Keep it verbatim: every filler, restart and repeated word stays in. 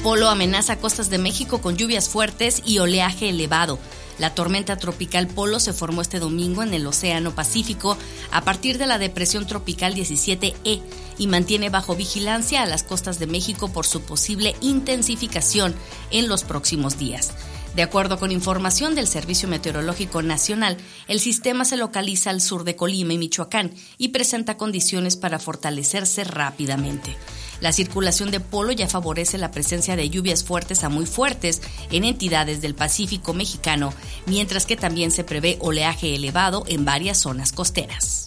Polo amenaza costas de México con lluvias fuertes y oleaje elevado. La tormenta tropical Polo se formó este domingo en el Océano Pacífico a partir de la depresión tropical diecisiete E y mantiene bajo vigilancia a las costas de México por su posible intensificación en los próximos días. De acuerdo con información del Servicio Meteorológico Nacional, el sistema se localiza al sur de Colima y Michoacán y presenta condiciones para fortalecerse rápidamente. La circulación de Polo ya favorece la presencia de lluvias fuertes a muy fuertes en entidades del Pacífico mexicano, mientras que también se prevé oleaje elevado en varias zonas costeras.